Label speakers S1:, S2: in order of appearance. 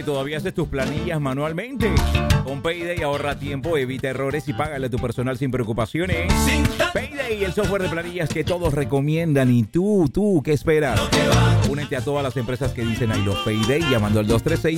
S1: todavía haces tus planillas manualmente. Con Payday ahorra tiempo, evita errores y págale a tu personal sin preocupaciones. Payday, el software de planillas que todos recomiendan. ¿Y tú, qué esperas? Únete a todas las empresas que dicen I love Payday llamando al 236